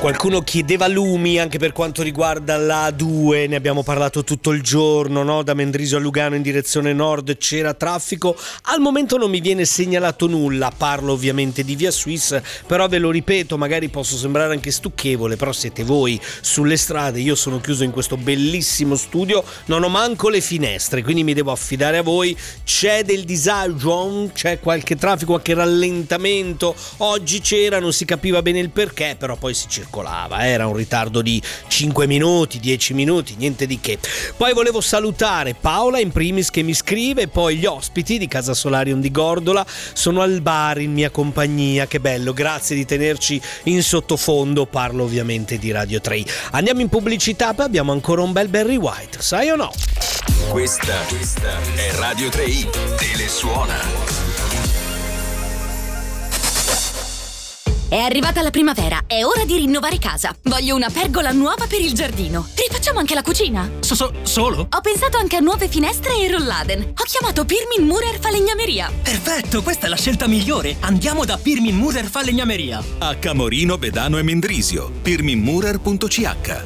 Qualcuno chiedeva lumi anche per quanto riguarda la A2, ne abbiamo parlato tutto il giorno, no? Da Mendrisio a Lugano in direzione nord c'era traffico, al momento non mi viene segnalato nulla, parlo ovviamente di Via Suisse, però ve lo ripeto, magari posso sembrare anche stucchevole, però siete voi sulle strade, io sono chiuso in questo bellissimo studio, non ho manco le finestre, quindi mi devo affidare a voi, c'è del disagio, c'è qualche traffico, qualche rallentamento, oggi c'era, non si capiva bene il perché, però poi si circolava, era un ritardo di 5 minuti, 10 minuti, niente di che. Poi volevo salutare Paola in primis che mi scrive, poi gli ospiti di Casa Solarium di Gordola sono al bar in mia compagnia, che bello, grazie di tenerci in sottofondo, parlo ovviamente di Radio 3. Andiamo in pubblicità, poi abbiamo ancora un bel Barry White, sai o no? Questa è Radio 3, Telesuona. È arrivata la primavera, è ora di rinnovare casa. Voglio una pergola nuova per il giardino. Rifacciamo anche la cucina. Solo? Ho pensato anche a nuove finestre e rolladen. Ho chiamato Pirmin Murer Falegnameria. Perfetto, questa è la scelta migliore. Andiamo da Pirmin Murer Falegnameria. A Camorino, Bedano e Mendrisio. pirminmurer.ch.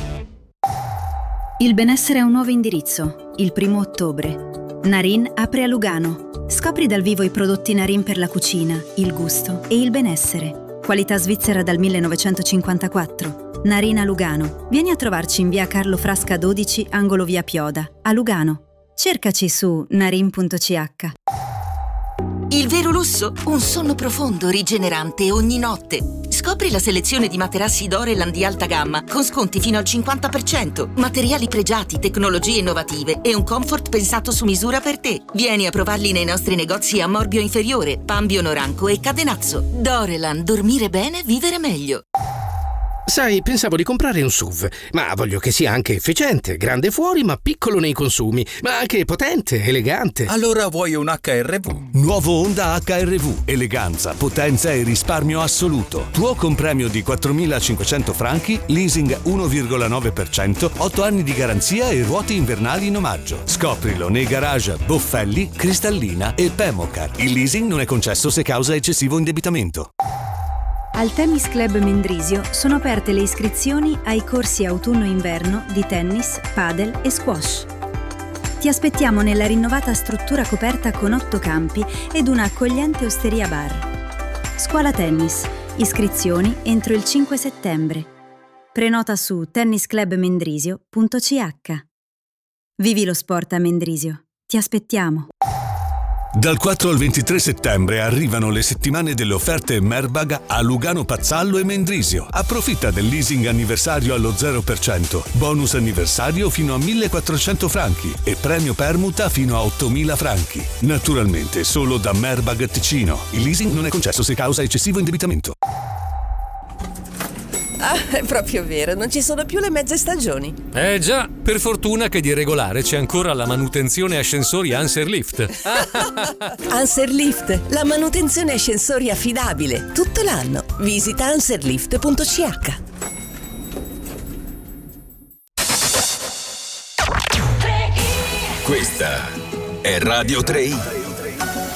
Il benessere ha un nuovo indirizzo. Il 1 ottobre. Narin apre a Lugano. Scopri dal vivo i prodotti Narin per la cucina, il gusto e il benessere. Qualità svizzera dal 1954. Narin a Lugano. Vieni a trovarci in via Carlo Frasca 12, angolo via Pioda, a Lugano. Cercaci su narin.ch. Il vero lusso? Un sonno profondo, rigenerante ogni notte. Scopri la selezione di materassi Doreland di alta gamma con sconti fino al 50%, materiali pregiati, tecnologie innovative e un comfort pensato su misura per te. Vieni a provarli nei nostri negozi a Morbio Inferiore, Pambio Noranco e Cadenazzo. Doreland, dormire bene, vivere meglio. Sai, pensavo di comprare un SUV, ma voglio che sia anche efficiente, grande fuori ma piccolo nei consumi, ma anche potente, elegante. Allora vuoi un HRV? Nuovo Honda HRV, eleganza, potenza e risparmio assoluto. Tuo compremio di 4.500 franchi, leasing 1,9%, 8 anni di garanzia e ruote invernali in omaggio. Scoprilo nei garage Boffelli, Cristallina e Pemocar. Il leasing non è concesso se causa eccessivo indebitamento. Al Tennis Club Mendrisio sono aperte le iscrizioni ai corsi autunno-inverno di tennis, padel e squash. Ti aspettiamo nella rinnovata struttura coperta con 8 campi ed una accogliente osteria bar. Scuola tennis. Iscrizioni entro il 5 settembre. Prenota su tennisclubmendrisio.ch. Vivi lo sport a Mendrisio. Ti aspettiamo. Dal 4 al 23 settembre arrivano le settimane delle offerte Merbag a Lugano Pazzallo e Mendrisio. Approfitta del leasing anniversario allo 0%, bonus anniversario fino a 1.400 franchi e premio permuta fino a 8.000 franchi. Naturalmente solo da Merbag Ticino. Il leasing non è concesso se causa eccessivo indebitamento. Ah, è proprio vero, non ci sono più le mezze stagioni. Già, per fortuna che di regolare c'è ancora la manutenzione ascensori Anserlift. Anserlift, la manutenzione ascensori affidabile, tutto l'anno. Visita anserlift.ch. Questa è Radio 3.